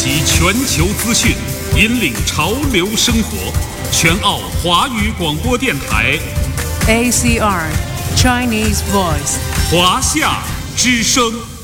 集全球资讯，引领潮流生活。全澳华语广播电台 ACR Chinese Voice 华夏之声。